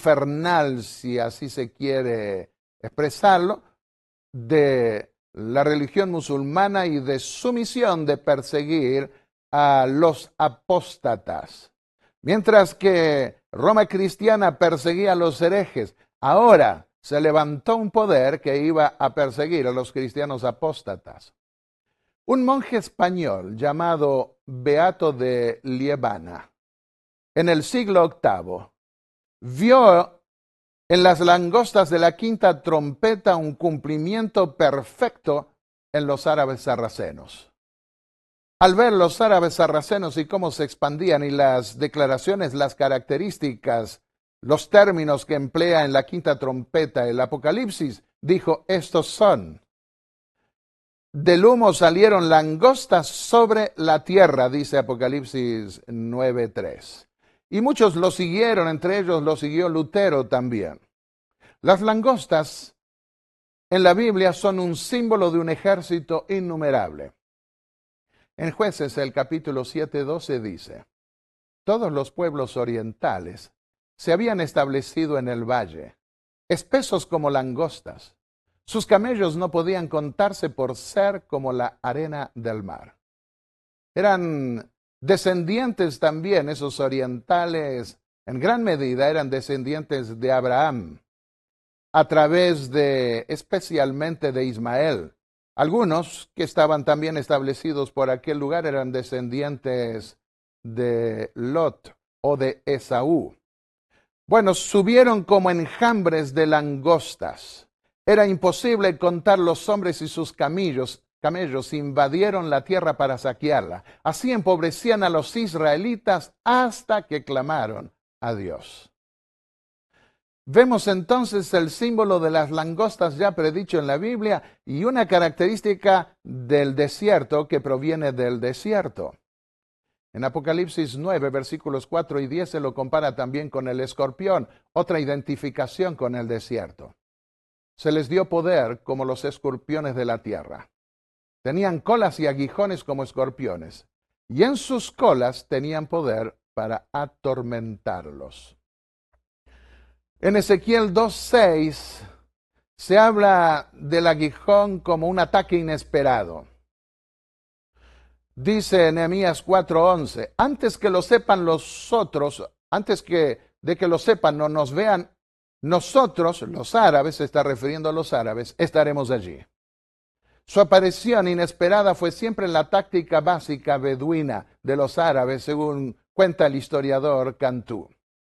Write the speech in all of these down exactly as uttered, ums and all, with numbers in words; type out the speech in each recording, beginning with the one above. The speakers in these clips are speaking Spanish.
infernal, si así se quiere expresarlo, de la religión musulmana y de su misión de perseguir a los apóstatas. Mientras que Roma cristiana perseguía a los herejes, ahora se levantó un poder que iba a perseguir a los cristianos apóstatas. Un monje español llamado Beato de Liébana, en el siglo octavo, vio en las langostas de la quinta trompeta un cumplimiento perfecto en los árabes sarracenos. Al ver los árabes sarracenos y cómo se expandían y las declaraciones, las características, los términos que emplea en la quinta trompeta el Apocalipsis, dijo, estos son. Del humo salieron langostas sobre la tierra, dice Apocalipsis nueve tres. Y muchos lo siguieron, entre ellos lo siguió Lutero también. Las langostas en la Biblia son un símbolo de un ejército innumerable. En Jueces el capítulo siete doce dice, todos los pueblos orientales se habían establecido en el valle, espesos como langostas. Sus camellos no podían contarse por ser como la arena del mar. Eran descendientes también, esos orientales, en gran medida eran descendientes de Abraham, a través de, especialmente de Ismael. Algunos que estaban también establecidos por aquel lugar eran descendientes de Lot o de Esaú. Bueno, subieron como enjambres de langostas. Era imposible contar los hombres y sus camellos. Camellos invadieron la tierra para saquearla. Así empobrecían a los israelitas hasta que clamaron a Dios. Vemos entonces el símbolo de las langostas ya predicho en la Biblia y una característica del desierto que proviene del desierto. En Apocalipsis nueve, versículos cuatro y diez se lo compara también con el escorpión, otra identificación con el desierto. Se les dio poder como los escorpiones de la tierra. Tenían colas y aguijones como escorpiones, y en sus colas tenían poder para atormentarlos. En Ezequiel dos seis se habla del aguijón como un ataque inesperado. Dice Nehemías cuatro once, antes que lo sepan los otros, antes que, de que lo sepan o nos vean, nosotros, los árabes, se está refiriendo a los árabes, estaremos allí. Su aparición inesperada fue siempre la táctica básica beduina de los árabes, según cuenta el historiador Cantú.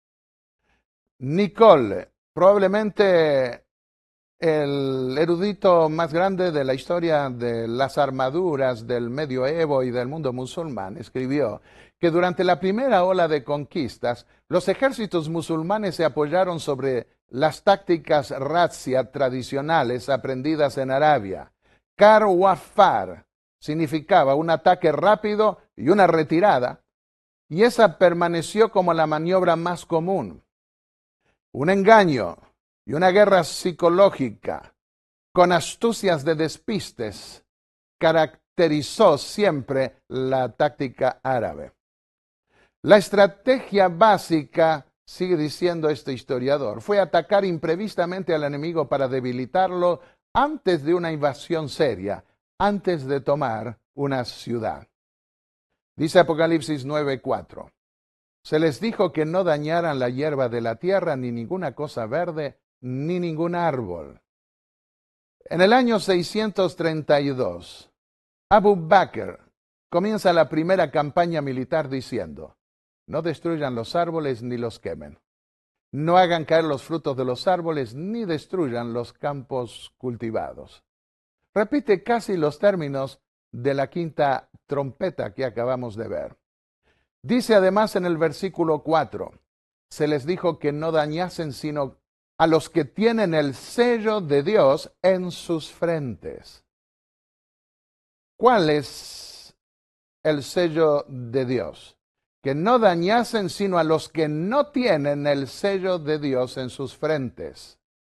Nicole, probablemente el erudito más grande de la historia de las armaduras del medioevo y del mundo musulmán, escribió que durante la primera ola de conquistas, los ejércitos musulmanes se apoyaron sobre las tácticas razzia tradicionales aprendidas en Arabia. Kar Wafar significaba un ataque rápido y una retirada, y esa permaneció como la maniobra más común. Un engaño y una guerra psicológica con astucias de despistes caracterizó siempre la táctica árabe. La estrategia básica, sigue diciendo este historiador, fue atacar imprevistamente al enemigo para debilitarlo antes de una invasión seria, antes de tomar una ciudad. Dice Apocalipsis nueve cuatro. Se les dijo que no dañaran la hierba de la tierra, ni ninguna cosa verde, ni ningún árbol. En el año seiscientos treinta y dos, Abu Bakr comienza la primera campaña militar diciendo, no destruyan los árboles ni los quemen. No hagan caer los frutos de los árboles, ni destruyan los campos cultivados. Repite casi los términos de la quinta trompeta que acabamos de ver. Dice además en el versículo cuatro, se les dijo que no dañasen sino a los que tienen el sello de Dios en sus frentes. ¿Cuál es el sello de Dios? Que no dañasen sino a los que no tienen el sello de Dios en sus frentes.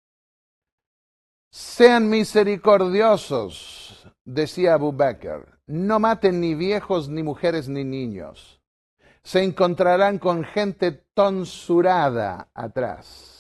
Sean misericordiosos, decía Abu Bakr, no maten ni viejos, ni mujeres, ni niños. Se encontrarán con gente tonsurada atrás.